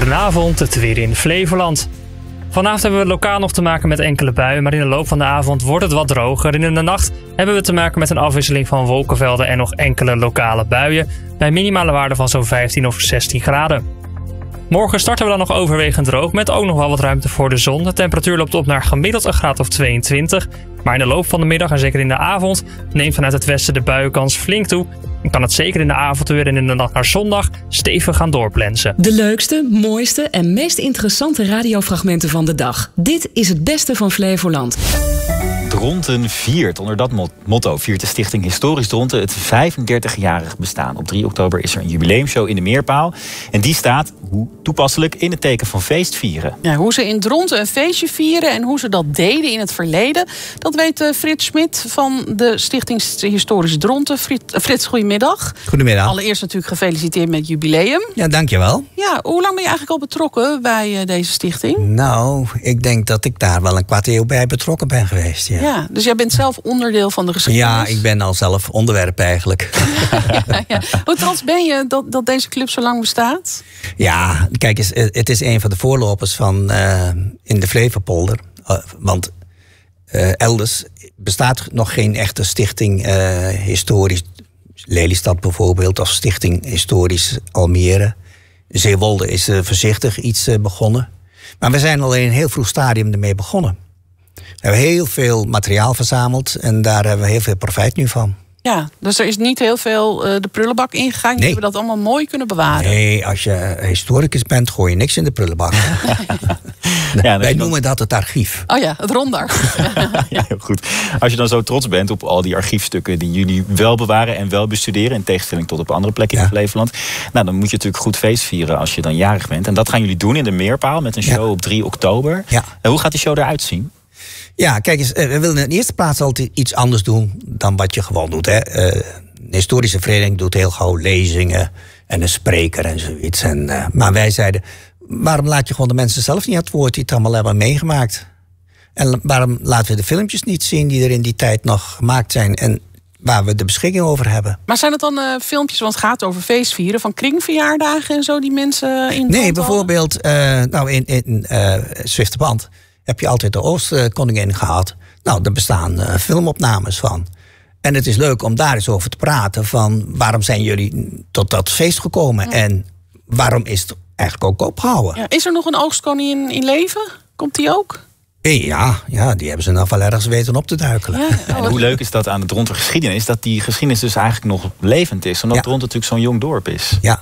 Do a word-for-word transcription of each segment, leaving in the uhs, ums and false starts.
Goedenavond, het weer in Flevoland. Vanavond hebben we lokaal nog te maken met enkele buien, maar in de loop van de avond wordt het wat droger. En in de nacht hebben we te maken met een afwisseling van wolkenvelden en nog enkele lokale buien, bij minimale waarden van zo'n vijftien of zestien graden. Morgen starten we dan nog overwegend droog, met ook nog wel wat ruimte voor de zon. De temperatuur loopt op naar gemiddeld een graad of tweeëntwintig. Maar in de loop van de middag en zeker in de avond neemt vanuit het westen de buienkans flink toe. En kan het zeker in de avonduur en in de nacht naar zondag stevig gaan doorplensen. De leukste, mooiste en meest interessante radiofragmenten van de dag. Dit is het beste van Flevoland. Dronten viert. Onder dat motto viert de stichting Historisch Dronten het vijfendertigjarig bestaan. Op drie oktober is er een jubileumshow in de Meerpaal. En die staat, hoe toepasselijk, in het teken van feestvieren. Ja, hoe ze in Dronten een feestje vieren en hoe ze dat deden in het verleden, dat weet Frits Smit van de stichting Historisch Dronten. Frits, goedemiddag. Goedemiddag. Allereerst natuurlijk gefeliciteerd met het jubileum. Ja, dankjewel. Ja, hoe lang ben je eigenlijk al betrokken bij uh, deze stichting? Nou, ik denk dat ik daar wel een kwart eeuw bij betrokken ben geweest. Ja. Ja, dus jij bent zelf onderdeel van de geschiedenis? Ja, ik ben al zelf onderwerp eigenlijk. ja, ja. Hoe trots ben je dat, dat deze club zo lang bestaat? Ja, kijk eens, het is een van de voorlopers van uh, in de Flevopolder. Uh, want uh, elders bestaat nog geen echte stichting uh, historisch. Lelystad bijvoorbeeld, of stichting historisch Almere. Zeewolde is uh, voorzichtig iets uh, begonnen. Maar we zijn al in een heel vroeg stadium ermee begonnen. We hebben heel veel materiaal verzameld en daar hebben we heel veel profijt nu van. Ja, dus er is niet heel veel uh, de prullenbak ingegaan. Nee. Je hebben dat allemaal mooi kunnen bewaren. Nee, als je historicus bent, gooi je niks in de prullenbak. ja, Wij noemen dat het archief. Oh ja, het rondarchief. ja, goed. Als je dan zo trots bent op al die archiefstukken die jullie wel bewaren en wel bestuderen, in tegenstelling tot op andere plekken ja. in Flevoland, nou, dan moet je natuurlijk goed feest vieren als je dan jarig bent. En dat gaan jullie doen in de Meerpaal met een show ja. op drie oktober. Ja. En hoe gaat die show eruit zien? Ja, kijk eens, we willen in de eerste plaats altijd iets anders doen dan wat je gewoon doet. Hè. Een historische vereniging doet heel gauw lezingen en een spreker en zoiets. En, uh, maar wij zeiden, waarom laat je gewoon de mensen zelf niet aan het woord die het allemaal hebben meegemaakt? En waarom laten we de filmpjes niet zien die er in die tijd nog gemaakt zijn en waar we de beschikking over hebben? Maar zijn het dan uh, filmpjes, want het gaat over feestvieren, van kringverjaardagen en zo die mensen in Nee, bijvoorbeeld, uh, nou in, in uh, Zwifterband heb je altijd de Oostkoningin gehad. Nou, er bestaan uh, filmopnames van. En het is leuk om daar eens over te praten van waarom zijn jullie tot dat feest gekomen? Ja. En waarom is het eigenlijk ook opgehouden? Ja, is er nog een Oostkoningin in leven? Komt die ook? Ja, ja, die hebben ze nog wel ergens weten op te duikelen. Ja, en hoe leuk is dat aan de Dronten geschiedenis? Dat die geschiedenis dus eigenlijk nog levend is. Omdat ja. Dronten natuurlijk zo'n jong dorp is. Ja,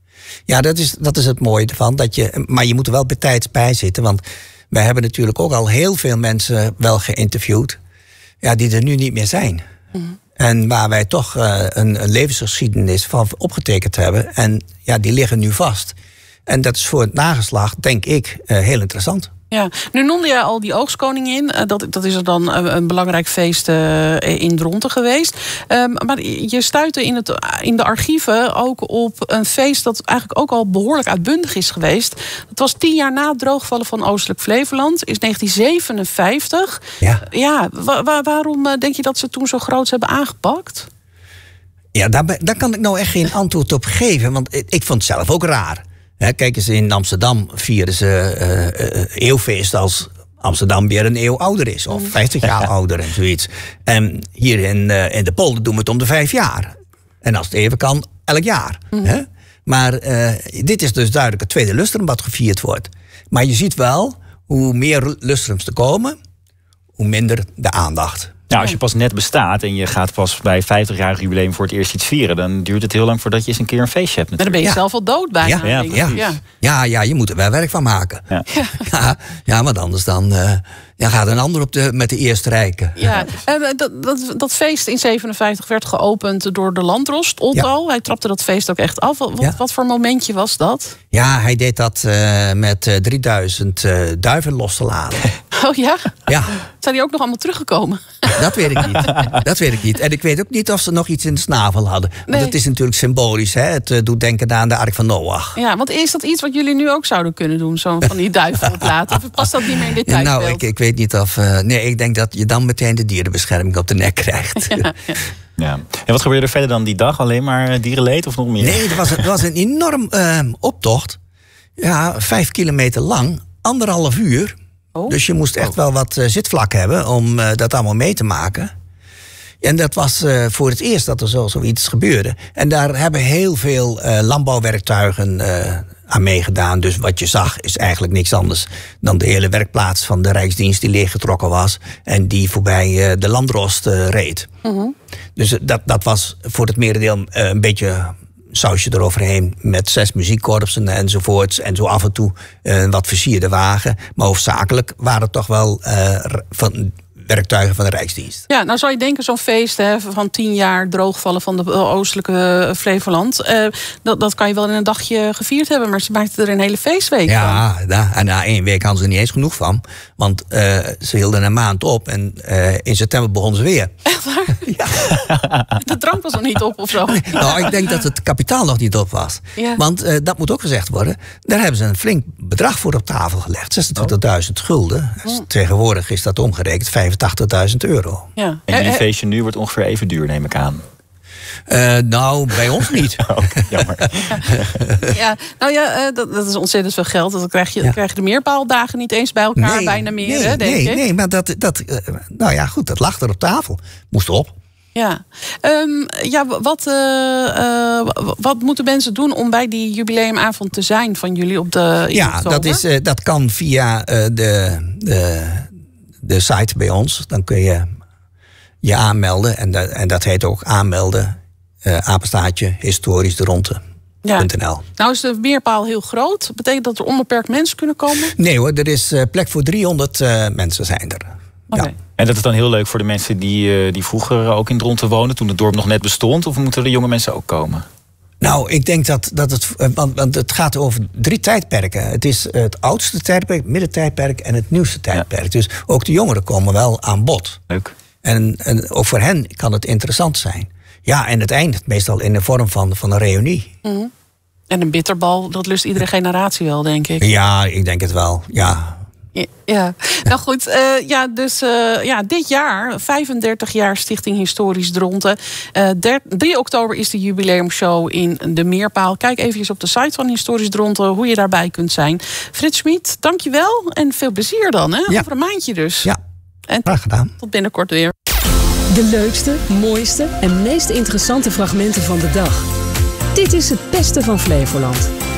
ja dat, is, dat is het mooie ervan. Dat je, maar je moet er wel bij tijds bij zitten. Want wij hebben natuurlijk ook al heel veel mensen wel geïnterviewd, ja, die er nu niet meer zijn. Mm. En waar wij toch uh, een, een levensgeschiedenis van opgetekend hebben. En ja, die liggen nu vast. En dat is voor het nageslacht, denk ik, uh, heel interessant. Ja, nu noemde je al die Oogstkoningin. Uh, dat, dat is er dan een, een belangrijk feest uh, in Dronten geweest. Um, maar je stuitte in, het, in de archieven ook op een feest dat eigenlijk ook al behoorlijk uitbundig is geweest. Dat was tien jaar na het droogvallen van Oostelijk Flevoland. Is negentien zevenenvijftig. Ja, ja wa- wa- waarom denk je dat ze toen zo groot hebben aangepakt? Ja, daar, daar kan ik nou echt geen antwoord op geven. Want ik vond het zelf ook raar. He, kijk eens, in Amsterdam vieren ze uh, uh, eeuwfeest als Amsterdam weer een eeuw ouder is. Of vijftig jaar ouder en zoiets. En hier in, uh, in de polder doen we het om de vijf jaar. En als het even kan, elk jaar. Mm. He? Maar uh, dit is dus duidelijk het tweede lustrum wat gevierd wordt. Maar je ziet wel, hoe meer lustrums er komen, hoe minder de aandacht. Nou, als je pas net bestaat en je gaat pas bij vijftigjarig jubileum voor het eerst iets vieren, dan duurt het heel lang voordat je eens een keer een feestje hebt. Dan ben je ja. zelf al dood bijna. Ja, ja, ja. ja, ja, je moet er wel werk van maken. Ja, ja, ja maar anders dan uh, ja, gaat een ander op de, met de eerste rijken. Ja, en dat, dat, dat feest in zevenenvijftig werd geopend door de landdrost, Otto. Ja. Hij trapte dat feest ook echt af. Wat, ja. wat voor momentje was dat? Ja, hij deed dat uh, met uh, drieduizend uh, duiven los te laten. Oh ja? Ja. Zijn die ook nog allemaal teruggekomen? Dat weet ik niet. Dat weet ik niet. En ik weet ook niet of ze nog iets in de snavel hadden. Want nee. Het is natuurlijk symbolisch. Hè? Het uh, doet denken aan de Ark van Noach. Ja, want is dat iets wat jullie nu ook zouden kunnen doen? Zo van die duiven oplaten? Of past dat niet meer in dit tijdbeeld? Nou, ik, ik weet niet of... Uh, nee, ik denk dat je dan meteen de dierenbescherming op de nek krijgt. Ja, ja. Ja. En wat gebeurde er verder dan die dag? Alleen maar dierenleed of nog meer? Nee, er was, er was een enorm uh, optocht. Ja, vijf kilometer lang, anderhalf uur. Oh. Dus je moest echt oh. wel wat uh, zitvlak hebben om uh, dat allemaal mee te maken. En dat was uh, voor het eerst dat er zo, zoiets gebeurde. En daar hebben heel veel uh, landbouwwerktuigen uh, aan meegedaan. Dus wat je zag is eigenlijk niks anders dan de hele werkplaats van de Rijksdienst die leeggetrokken was. En die voorbij uh, de landrost uh, reed. Mm-hmm. Dus uh, dat, dat was voor het merendeel uh, een beetje sausje eroverheen met zes muziekkorpsen enzovoorts. En zo af en toe uh, wat versierde wagen. Maar hoofdzakelijk waren het toch wel uh, van werktuigen van de Rijksdienst. Ja, nou zou je denken zo'n feest hè, van tien jaar droogvallen van de oostelijke Flevoland. Uh, dat, dat kan je wel in een dagje gevierd hebben, maar ze maakten er een hele feestweek ja, van. Ja, en na één week hadden ze er niet eens genoeg van. Want uh, ze hielden een maand op en uh, in september begonnen ze weer. Echt waar? Ja. De drank was nog niet op of zo? Nee, nou, ik denk dat het kapitaal nog niet op was. Ja. Want uh, dat moet ook gezegd worden. Daar hebben ze een flink bedrag voor op tafel gelegd. zesentwintigduizend gulden. Dus mm. Tegenwoordig is dat omgerekend vijfentachtigduizend euro. Ja. En jullie feestje nu wordt ongeveer even duur, neem ik aan. Uh, nou, bij ons niet. Oh, jammer. Ja, nou ja, uh, dat, dat is ontzettend veel geld. Dan krijg je, ja. dan krijg je de meerpaaldagen niet eens bij elkaar, nee, bijna meer, nee, hè, denk nee, ik. Nee, maar dat, dat, uh, nou ja, goed, dat lag er op tafel. Moest op. Ja, um, ja wat, uh, uh, wat moeten mensen doen om bij die jubileumavond te zijn van jullie op de Ja, dat, is, uh, dat kan via uh, de, de, de site bij ons. Dan kun je je aanmelden. En, dat, en dat heet ook aanmelden. Uh, apenstaartje historisch de ronde. Ja. Nou is de meerpaal heel groot. Betekent dat er onbeperkt mensen kunnen komen? Nee hoor, er is uh, plek voor driehonderd uh, mensen zijn er. Okay. Ja. En dat is dan heel leuk voor de mensen die, uh, die vroeger ook in Dronten woonden, toen het dorp nog net bestond? Of moeten de jonge mensen ook komen? Nou, ik denk dat, dat het... Want, want het gaat over drie tijdperken. Het is het oudste tijdperk, het middentijdperk en het nieuwste tijdperk. Ja. Dus ook de jongeren komen wel aan bod. Leuk. En, en ook voor hen kan het interessant zijn. Ja, en het eindigt meestal in de vorm van, van een reunie. Mm-hmm. En een bitterbal, dat lust iedere generatie wel, denk ik. Ja, ik denk het wel, ja. Ja, ja. Nou goed, uh, ja, dus uh, ja, dit jaar, vijfendertig jaar Stichting Historisch Dronten. Uh, drie oktober is de jubileumshow in de Meerpaal. Kijk even op de site van Historisch Dronten hoe je daarbij kunt zijn. Frits Schmid, dankjewel en veel plezier dan, hè? Ja. Over een maandje dus. Ja, en graag gedaan. Tot binnenkort weer. De leukste, mooiste en meest interessante fragmenten van de dag. Dit is het beste van Flevoland.